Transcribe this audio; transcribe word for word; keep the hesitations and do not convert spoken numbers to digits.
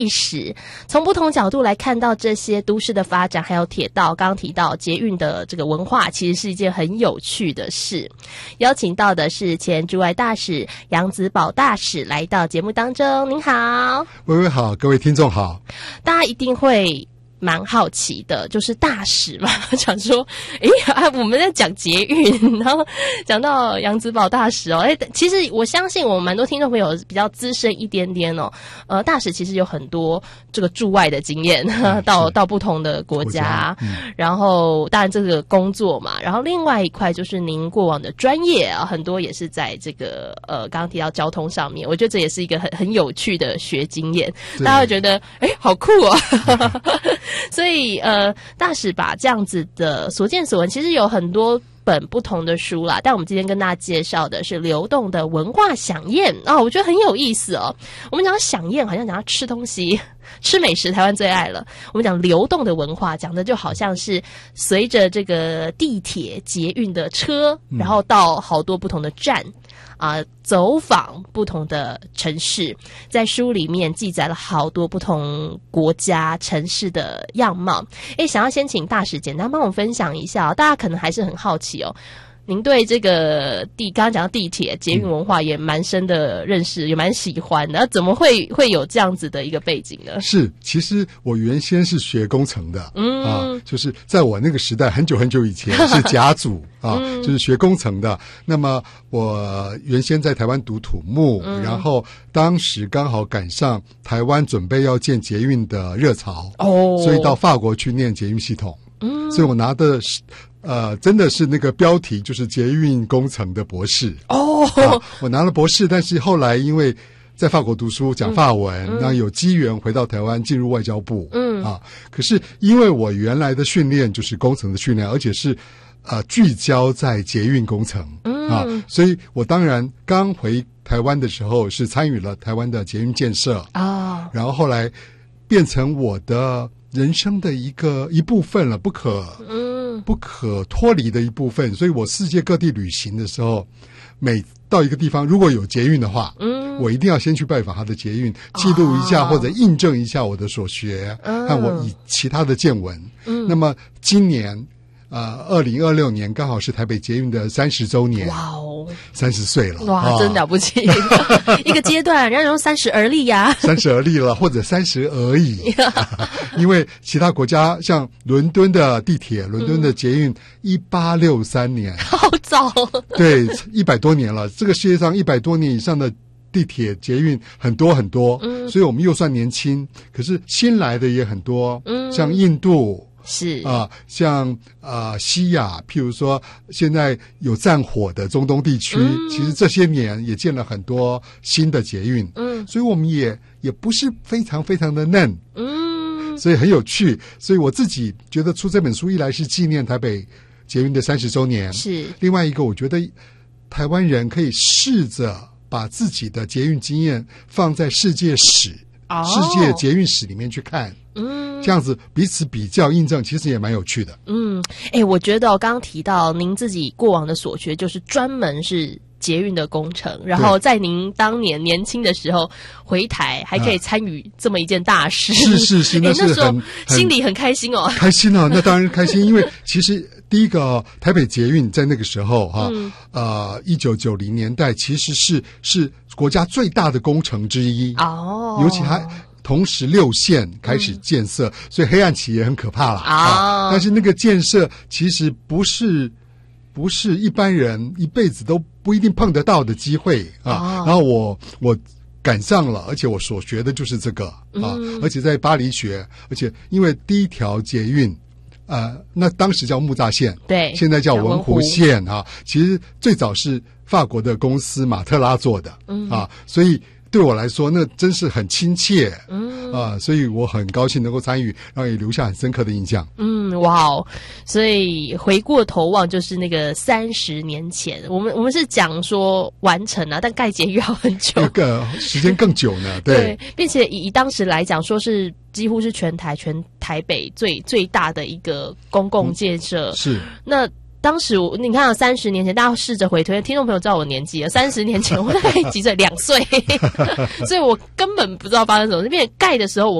历史，从不同角度来看到这些都市的发展，还有铁道，刚刚提到捷运的这个文化，其实是一件很有趣的事。邀请到的是前驻外大使杨子宝大使来到节目当中。您好。 微微好，各位听众好。 大家一定会蛮好奇的，就是大使嘛，想说，诶啊，我们在讲捷运，然后讲到杨子宝大使哦，诶，其实我相信我们蛮多听众朋友比较资深一点点哦，呃，大使其实有很多这个驻外的经验，嗯、到到不同的国家，国家嗯、然后当然这个工作嘛，然后另外一块就是您过往的专业啊，很多也是在这个呃刚刚提到交通上面，我觉得这也是一个很很有趣的学经验，大家会觉得诶好酷哦。所以呃，大使把这样子的所见所闻，其实有很多本不同的书啦，但我们今天跟大家介绍的是流动的文化飨宴啊、哦，我觉得很有意思哦。我们讲飨宴，好像讲到吃东西、吃美食，台湾最爱了。我们讲流动的文化，讲的就好像是随着这个地铁、捷运的车，然后到好多不同的站。啊、呃，走访不同的城市，在书里面记载了好多不同国家城市的样貌。诶，想要先请大使简单帮我们分享一下、哦，大家可能还是很好奇哦。您对这个地刚刚讲到地铁捷运文化也蛮深的认识，也蛮喜欢的，那怎么会会有这样子的一个背景呢？ 是，其实我原先是学工程的，嗯啊，就是在我那个时代很久很久以前是甲组啊、嗯，就是学工程的。那么我原先在台湾读土木、嗯，然后当时刚好赶上台湾准备要建捷运的热潮，哦，所以到法国去念捷运系统，嗯，所以我拿的是。呃，真的是那个标题就是捷运工程的博士哦、啊，我拿了博士，但是后来因为在法国读书讲法文，那、嗯、有机缘回到台湾进入外交部，嗯啊，可是因为我原来的训练就是工程的训练，而且是呃聚焦在捷运工程，嗯啊，所以我当然刚回台湾的时候是参与了台湾的捷运建设啊，然后后来变成我的人生的一个一部分了，不可嗯。不可脱离的一部分，所以我世界各地旅行的时候，每到一个地方如果有捷运的话，嗯，我一定要先去拜访他的捷运，记录一下、哦、或者印证一下我的所学，嗯，和我以其他的见闻。嗯，那么今年呃，二零二六年刚好是台北捷运的三十周年，哇哦，三十岁了， 哇，啊、真了不起，一个阶段，人家说三十而立呀、啊， 三十而立了，或者三十而已，因为其他国家像伦敦的地铁、伦敦的捷运，一八六三年， 好早， 对，一百多年了，这个世界上一百多年以上的地铁捷运很多很多，嗯，所以我们又算年轻，可是新来的也很多，嗯，像印度。 是啊、呃，像啊、呃、西亚，譬如说现在有战火的中东地区、嗯，其实这些年也建了很多新的捷运，嗯，所以我们也也不是非常非常的嫩，嗯，所以很有趣。所以我自己觉得出这本书，一来是纪念台北捷运的三十周年， 是另外一个，我觉得台湾人可以试着把自己的捷运经验放在世界史、哦、世界捷运史里面去看。嗯，这样子彼此比较印证，其实也蛮有趣的。 嗯，哎、欸，我觉得我刚刚提到您自己过往的所学，就是专门是捷运的工程，然后在您当年年轻的时候回台，还可以参与这么一件大事。 是是是，那是很、欸、那时候心里很开心哦， 开心啊，那当然开心，因为其实第一个台北捷运在那个时候哈、啊嗯，呃，一九九零年代其实是是国家最大的工程之一哦，尤其它。同时六线开始建设、嗯、所以黑暗期也很可怕了、哦、啊！但是那个建设其实不是不是一般人一辈子都不一定碰得到的机会啊、哦！然后我我赶上了，而且我所学的就是这个啊、嗯，而且在巴黎学，而且因为第一条捷运呃，那当时叫木栅线， 对， 现在叫文湖线啊。其实最早是法国的公司马特拉做的、嗯、啊，所以。对我来说，那真是很亲切，嗯啊、呃，所以我很高兴能够参与，然后也留下很深刻的印象。 嗯，哇哦！所以回过头望，就是那个三十年前，我们我们是讲说完成啊，但盖捷运要很久， 那个时间更久呢，对， 对，并且以以当时来讲，说是几乎是全台全台北最最大的一个公共建设， 嗯、是那。 当时我你看啊，三十年前，大家试着回推，听众朋友知道我年纪了。三十年前我大概几岁？两岁，所以我根本不知道发生什么。那边盖的时候，我